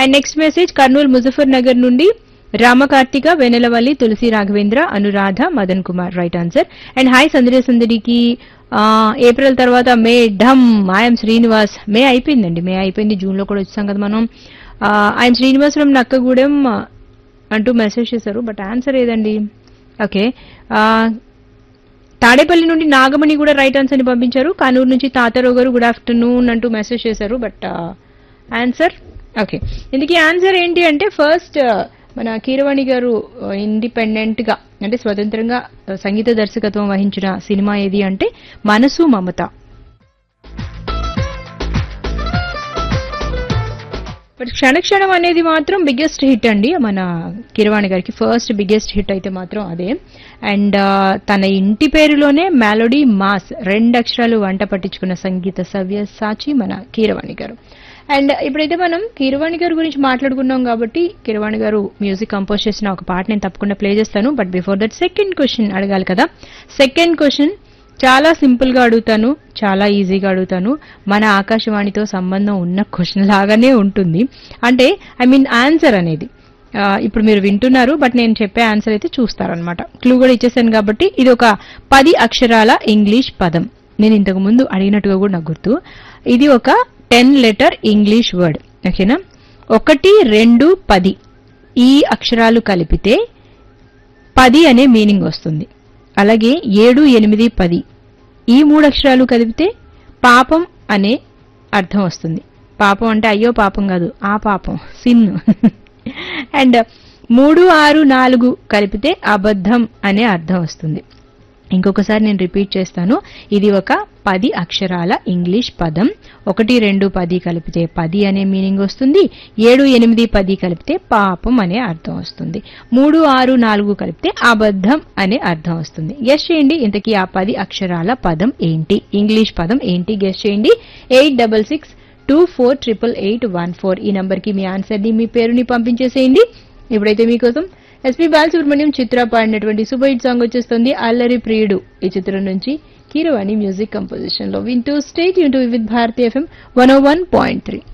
And next message Kurnool Muzaffar Nagar నుండి రామకార్తిక, వెనెలవల్లి, తులసి Raghavendra, Anuradha, Madan Kumar right answer. And hi సందడి సందడికి April తర్వాత మే ఢమ్ ఐఎమ్ శ్రీనివాస్. మే అయిపోయిందండి, మే అయిపోయింది, జూన్ లో కూడా వచ్చాం కదా మనం. ఐఎమ్ శ్రీనివాస్ ఫ్రమ్ నక్కగూడెం అంటూ మెసేజ్ చేశారు, బట్ ఆన్సర్ ఏదండి? ఓకే, తాడేపల్లి నుండి నాగమణి కూడా రైట్ ఆన్సర్ ని పంపించారు. కానూరు నుంచి తాతారావు గారు గుడ్ ఆఫ్టర్నూన్ అంటూ మెసేజ్ చేశారు, బట్ ఆన్సర్ ఓకే. ఇందుకీ ఆన్సర్ ఏంటి అంటే ఫస్ట్ మన కీరవాణి గారు ఇండిపెండెంట్ గా అంటే స్వతంత్రంగా సంగీత దర్శకత్వం వహించిన సినిమా ఏది అంటే మనసు మమత. బట్ క్షణక్షణం అనేది మాత్రం బిగ్గెస్ట్ హిట్ అండి మన కీరవాణి గారికి, ఫస్ట్ బిగ్గెస్ట్ హిట్ అయితే మాత్రం అదే. అండ్ తన ఇంటి పేరులోనే మెలోడీ మాస్ 2 అక్షరాలు వంట పట్టించుకున్న సంగీత సవ్యసాచి మన కీరవాణి గారు. అండ్ ఇప్పుడైతే మనం కీరవాణి గారి గురించి మాట్లాడుకున్నాం కాబట్టి కీరవాణి గారు మ్యూజిక్ కంపోజ్ చేసిన ఒక పాట నేను తప్పకుండా ప్లే చేస్తాను. But before that second question అడగాలి కదా. సెకండ్ క్వశ్చన్ చాలా సింపుల్ గా అడుగుతాను, చాలా ఈజీగా అడుగుతాను, మన ఆకాశవాణితో సంబంధం ఉన్న క్వశ్చన్ లాగానే ఉంటుంది. అంటే ఐ మీన్ ఆన్సర్ అనేది ఇప్పుడు మీరు వింటున్నారు, బట్ నేను చెప్పే ఆన్సర్ అయితే చూస్తారనమాట. క్లూ కూడా ఇచ్చేసాను కాబట్టి ఇది ఒక 10 అక్షరాల ఇంగ్లీష్ పదం. నేను ఇంతకు ముందు అడిగినట్టుగా కూడా నాకు గుర్తు, ఇది ఒక 10 లెటర్ ఇంగ్లీష్ వర్డ్. ఓకేనా, 1, 2, 10 ఈ అక్షరాలు కలిపితే 10 అనే మీనింగ్ వస్తుంది. అలాగే 7, 8, 10 ఈ 3 అక్షరాలు కలిపితే పాపం అనే అర్థం వస్తుంది. పాపం అంటే అయ్యో పాపం కాదు, ఆ పాపం సిన్. అండ్ 3, 6, 4 కలిపితే అబద్ధం అనే అర్థం వస్తుంది. ఇంకొకసారి నేను రిపీట్ చేస్తాను, ఇది ఒక 10 అక్షరాల ఇంగ్లీష్ పదం. 1, 2, 10 కలిపితే 10 అనే మీనింగ్ వస్తుంది. 7, 8, 10 కలిపితే పాపం అనే అర్థం వస్తుంది. 3, 6, 4 కలిపితే అబద్ధం అనే అర్థం వస్తుంది. గెస్ చేయండి ఇంతకీ ఆ 10 అక్షరాల పదం ఏంటి, ఇంగ్లీష్ పదం ఏంటి? గెస్ చేయండి. 8662488814 ఈ నంబర్ కి మీ ఆన్సర్ ని, మీ పేరుని పంపించేసేయండి. ఇప్పుడైతే మీకోసం ఎస్పీ బాలసుబ్రహ్మణ్యం చిత్ర పాడినటువంటి సూపర్ హిట్ సాంగ్ వచ్చేస్తుంది అల్లరి ప్రియుడు ఈ చిత్రం నుంచి కీరవాణి మ్యూజిక్ కంపోజిషన్ లో. వింటూ stay tune to Vividh Bharati FM 101.3.